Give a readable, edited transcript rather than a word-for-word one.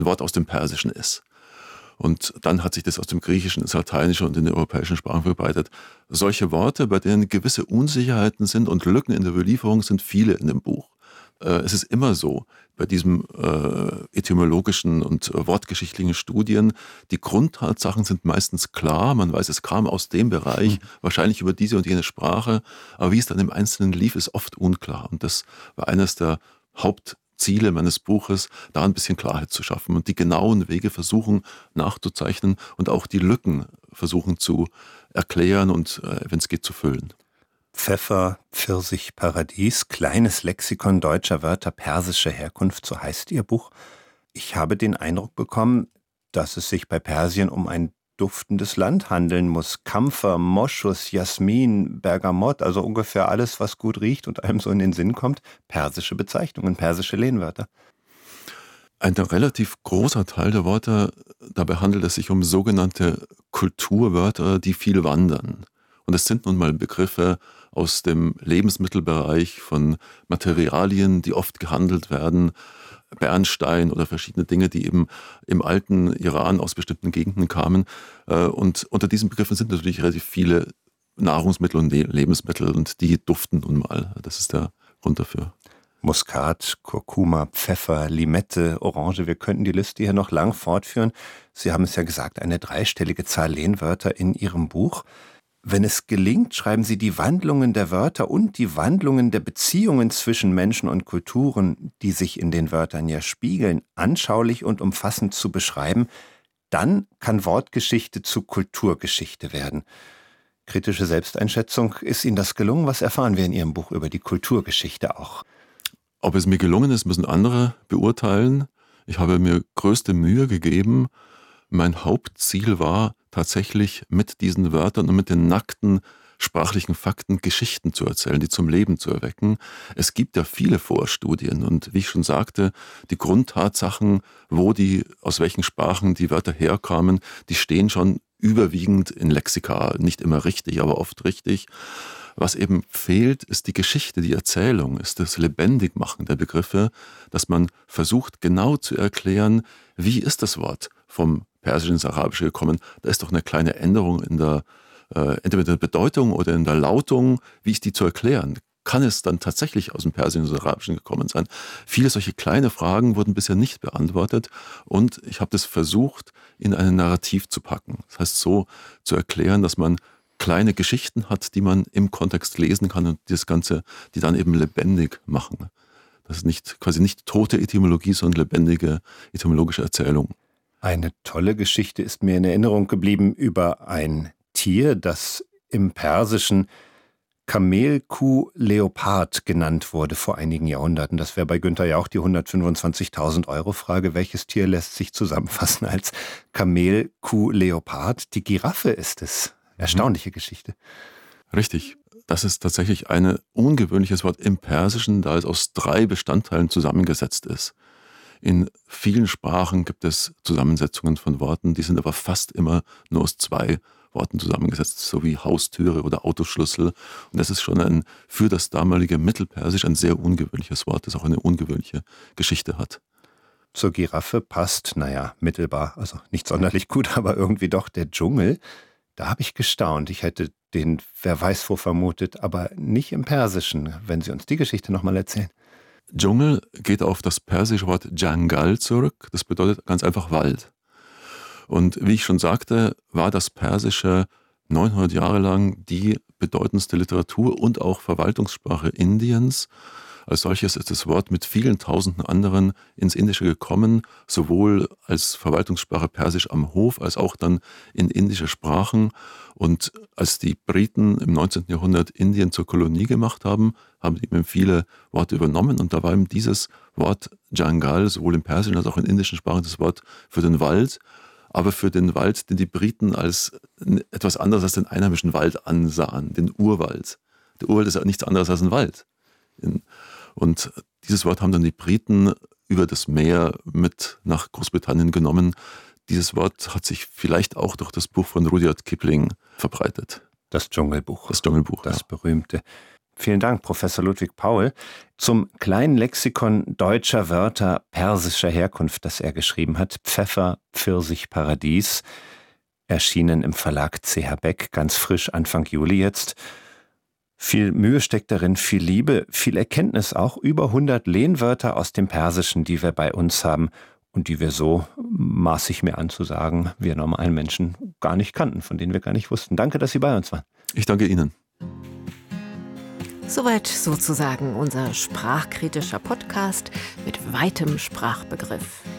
ein Wort aus dem Persischen ist. Und dann hat sich das aus dem Griechischen ins Lateinische und in die europäischen Sprachen verbreitet. Solche Worte, bei denen gewisse Unsicherheiten sind und Lücken in der Überlieferung, sind viele in dem Buch. Es ist immer so, bei diesen etymologischen und wortgeschichtlichen Studien, die Grundtatsachen sind meistens klar, man weiß, es kam aus dem Bereich, wahrscheinlich über diese und jene Sprache, aber wie es dann im Einzelnen lief, ist oft unklar. Und das war eines der Hauptziele meines Buches, da ein bisschen Klarheit zu schaffen und die genauen Wege versuchen nachzuzeichnen und auch die Lücken versuchen zu erklären und, wenn es geht, zu füllen. Pfeffer, Pfirsich, Paradies, kleines Lexikon deutscher Wörter persischer Herkunft, so heißt Ihr Buch. Ich habe den Eindruck bekommen, dass es sich bei Persien um ein duftendes Land handeln muss. Kampfer, Moschus, Jasmin, Bergamott, also ungefähr alles, was gut riecht und einem so in den Sinn kommt, persische Bezeichnungen, persische Lehnwörter. Ein relativ großer Teil der Worte, dabei handelt es sich um sogenannte Kulturwörter, die viel wandern. Und es sind nun mal Begriffe aus dem Lebensmittelbereich von Materialien, die oft gehandelt werden, Bernstein oder verschiedene Dinge, die eben im alten Iran aus bestimmten Gegenden kamen. Und unter diesen Begriffen sind natürlich relativ viele Nahrungsmittel und Lebensmittel und die duften nun mal. Das ist der Grund dafür. Muskat, Kurkuma, Pfeffer, Limette, Orange, wir könnten die Liste hier noch lang fortführen. Sie haben es ja gesagt, eine dreistellige Zahl Lehnwörter in Ihrem Buch. Wenn es gelingt, schreiben Sie die Wandlungen der Wörter und die Wandlungen der Beziehungen zwischen Menschen und Kulturen, die sich in den Wörtern ja spiegeln, anschaulich und umfassend zu beschreiben, dann kann Wortgeschichte zu Kulturgeschichte werden. Kritische Selbsteinschätzung, ist Ihnen das gelungen? Was erfahren wir in Ihrem Buch über die Kulturgeschichte auch? Ob es mir gelungen ist, müssen andere beurteilen. Ich habe mir größte Mühe gegeben. Mein Hauptziel war tatsächlich mit diesen Wörtern und mit den nackten sprachlichen Fakten Geschichten zu erzählen, die zum Leben zu erwecken. Es gibt ja viele Vorstudien und wie ich schon sagte, die Grundtatsachen, aus welchen Sprachen die Wörter herkamen, die stehen schon überwiegend in Lexika, nicht immer richtig, aber oft richtig. Was eben fehlt, ist die Geschichte, die Erzählung, ist das Lebendigmachen der Begriffe, dass man versucht genau zu erklären, wie ist das Wort vom Persischen ins Arabische gekommen. Da ist doch eine kleine Änderung in der entweder in der Bedeutung oder in der Lautung. Wie ist die zu erklären? Kann es dann tatsächlich aus dem Persischen ins Arabischen gekommen sein? Viele solche kleine Fragen wurden bisher nicht beantwortet und ich habe das versucht, in ein Narrativ zu packen. Das heißt, so zu erklären, dass man kleine Geschichten hat, die man im Kontext lesen kann und das Ganze, die dann eben lebendig machen. Das ist quasi nicht tote Etymologie, sondern lebendige etymologische Erzählung. Eine tolle Geschichte ist mir in Erinnerung geblieben über ein Tier, das im Persischen Kamelkuh-Leopard genannt wurde vor einigen Jahrhunderten. Das wäre bei Günther Jauch die 125.000 € Frage. Welches Tier lässt sich zusammenfassen als Kamelkuh-Leopard? Die Giraffe ist es. Erstaunliche Geschichte. Richtig. Das ist tatsächlich ein ungewöhnliches Wort im Persischen, da es aus 3 Bestandteilen zusammengesetzt ist. In vielen Sprachen gibt es Zusammensetzungen von Worten, die sind aber fast immer nur aus 2 Worten zusammengesetzt, so wie Haustüre oder Autoschlüssel. Und das ist schon für das damalige Mittelpersisch ein sehr ungewöhnliches Wort, das auch eine ungewöhnliche Geschichte hat. Zur Giraffe passt, mittelbar, also nicht sonderlich gut, aber irgendwie doch der Dschungel. Da habe ich gestaunt. Ich hätte den wer weiß wo vermutet, aber nicht im Persischen. Wenn Sie uns die Geschichte nochmal erzählen. Dschungel geht auf das persische Wort Jangal zurück. Das bedeutet ganz einfach Wald. Und wie ich schon sagte, war das Persische 900 Jahre lang die bedeutendste Literatur und auch Verwaltungssprache Indiens. Als solches ist das Wort mit vielen tausenden anderen ins Indische gekommen, sowohl als Verwaltungssprache Persisch am Hof, als auch dann in indische Sprachen. Und als die Briten im 19. Jahrhundert Indien zur Kolonie gemacht haben, haben sie eben viele Worte übernommen. Und da war eben dieses Wort Jangal, sowohl im Persischen als auch in indischen Sprachen, das Wort für den Wald, aber für den Wald, den die Briten als etwas anderes als den einheimischen Wald ansahen, den Urwald. Der Urwald ist ja nichts anderes als ein Wald. Und dieses Wort haben dann die Briten über das Meer mit nach Großbritannien genommen. Dieses Wort hat sich vielleicht auch durch das Buch von Rudyard Kipling verbreitet. Das Dschungelbuch. Das Dschungelbuch, das berühmte. Vielen Dank, Professor Ludwig Paul. Zum kleinen Lexikon deutscher Wörter persischer Herkunft, das er geschrieben hat, Pfeffer, Pfirsich, Paradies, erschienen im Verlag CH Beck, ganz frisch, Anfang Juli jetzt. Viel Mühe steckt darin, viel Liebe, viel Erkenntnis auch, über 100 Lehnwörter aus dem Persischen, die wir bei uns haben und die wir so, maß ich mir an zu sagen, wir normalen Menschen gar nicht kannten, von denen wir gar nicht wussten. Danke, dass Sie bei uns waren. Ich danke Ihnen. Soweit sozusagen unser sprachkritischer Podcast mit weitem Sprachbegriff.